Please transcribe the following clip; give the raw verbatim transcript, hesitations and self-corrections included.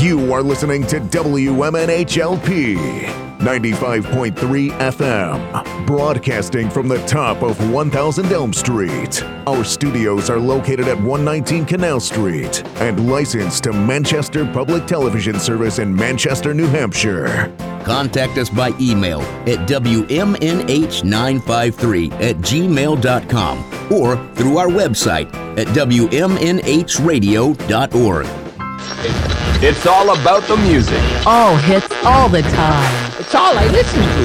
You are listening to W M N H L P ninety-five point three F M, broadcasting from the top of one thousand Elm Street. Our studios are located at one nineteen Canal Street and licensed to Manchester Public Television Service in Manchester, New Hampshire. Contact us by email at W M N H nine five three at gmail dot com or through our website at W M N H radio dot org. It's all about the music. All hits all the time. It's all I listen to.